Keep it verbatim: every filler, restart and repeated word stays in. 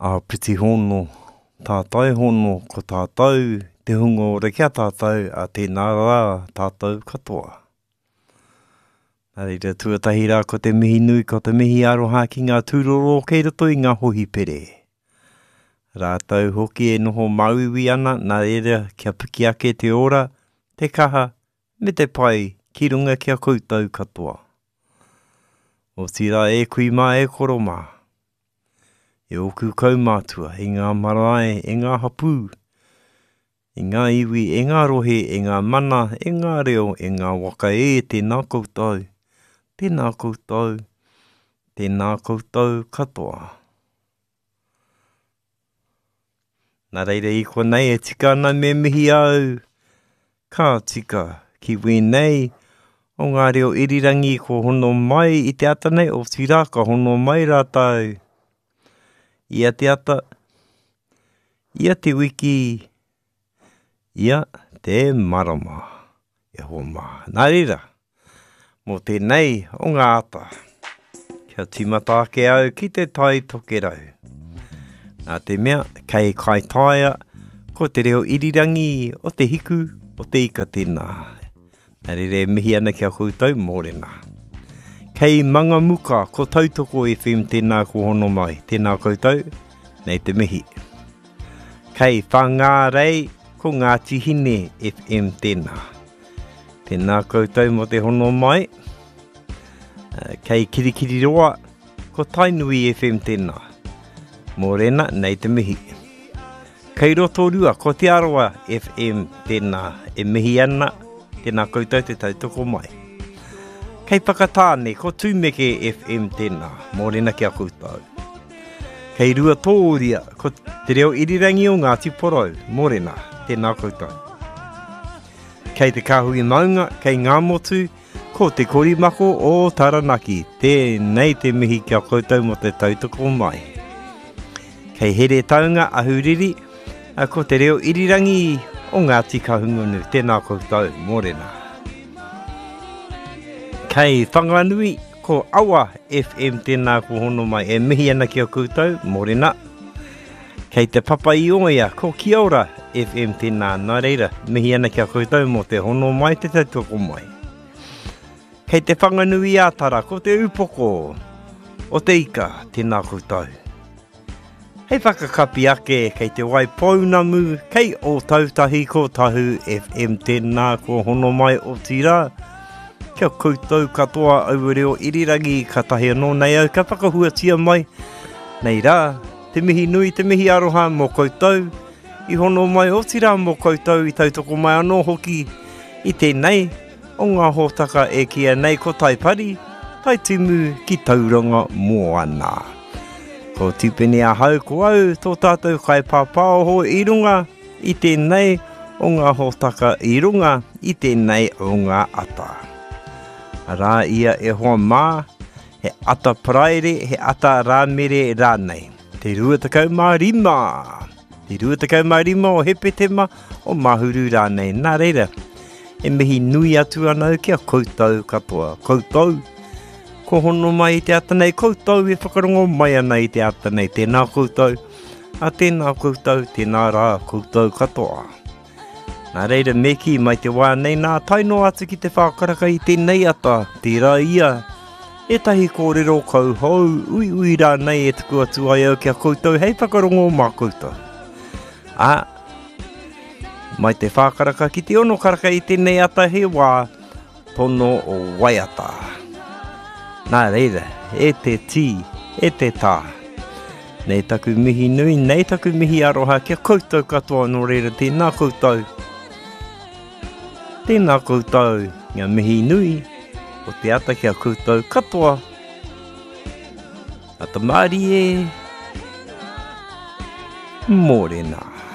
A piti hono, tātai hono ko tātou, te hungo ora kia tātou, a tēnā rā tātou katoa. Nā reira tuatahi rā ko te mihi nui, ko te mihi aroha ki ngā tūroro kei roto i ngā hohi pere. Rātou hoki e noho mauiwi ana, nā reira kia piki ake te ora, te kaha, me te pai, ki runga kia koutou katoa. O tira e kui mā e koro mā. E oku kaumātua, e ngā marae, e ngā hapū, e ngā iwi, e ngā rohe, e ngā mana, e ngā reo, e ngā waka e tēnā koutou, tēnā koutou, tēnā koutou katoa. Nā reira i ko nei e tika ana me mihi au, ka tika ki wēnei, o ngā reo irirangi ko hono mai i te ata nei, o tira ka hono mai rātau. Ia te ata, ia te wiki, ia te marama, e hoa mā. Nā reira, mō tēnei o ngā ata, kia timata ake au ki te tai tokerau. Nā te mea, kei kai taia, ko te reo irirangi o te hiku o te ika tēnā. Nā reira e mihi ana kia koutou mōrena. Kei manga muka ko Tautoko F M tēnā ko hono mai, tēnā koutou, nei te mihi. Kei whangārei ko Ngāti Hine F M tēnā. Tēnā koutou mo te hono mai. Kei Kirikiriroa ko Tainui F M tēnā. Mōrena, nei te mihi. Kei Rotorua ko Te Aroa F M tēnā. E mihi ana, tēnā koutou te Tautoko mai. Kei Whakatāne ko Tūmeke F M tēnā, mōrena kia koutou. Kei Rua Tōria ko te reo irirangi o Ngāti Porou, mōrena, tēnā koutou. Kei te Kāhui Maunga, kei Ngā Motu, ko te Korimako o Taranaki, tēnei te mihi kia koutou mo te Tautoko mai. Kei Here Taunga Ahuriri, ko te reo irirangi o Ngāti Kahungunu, tēnā koutou, mōrena. Kei Whanganui ko Awa F M tēnā ko hono mai, e mihi ana kia koutou, mōrena. Kei te Papaioia ko Kiaora F M tēnā, nā reira, mihi ana kia koutou mo te hono mai te Tautoko mai. Kei te Whanganui ātara ko te Upoko o te Ika, tēnā koutou. Hei whakakapi ake kei te Waipounamu, kei o Tautahi ko Tahu F M tēnā ko hono mai o tira. Kia koutou katoa au reo irirangi ka tahi anō nei au, ka whakahuatia mai. Nei rā, te mihi nui, te mihi aroha mō koutou, i hono mai o tira mō koutou i Tautoko mai anō hoki i tēnei, o ngā hōtaka e kia nei ko taipari, tai timu ki tauranga mō ana. Ko tupeni a hau ko au, tō tātou kai pāpāo ho i runga i tēnei, o ngā hōtaka i runga i tēnei o ngā ata. Rā ia e hoa mā, he ata praere, he ata rāmere rānei. Te ruatakau mā rima, te ruatakau mā rima o hepe tema o mahuru rānei. Nā reira, e mihi nui atu anau kia koutou katoa. Koutou, ko hono mai i te atanei, koutou e whakarongo mai ana i te atanei. Tēnā koutou, a tēnā koutou, tēnā rā koutou katoa. Nā reira meki mai te wā nei nā taino atu ki te whakaraka i tēnei ata, tērā ia. E tahi kōrero kau hou, ui ui rā nei e tuku atu ai au kia koutou, hei whakarongo mā koutou. A, mai te whakaraka ki te ono karaka i tēnei ata he wā, tono o waiata. Nā reira, e te tī, e te tā. Nei taku mihi nui, nei taku mihi aroha, kia koutou katoa no reira tēnā koutou. Tēnā koutou, ngā mihi nui, o te ata kia koutou katoa. Ata Māori e, mōrena.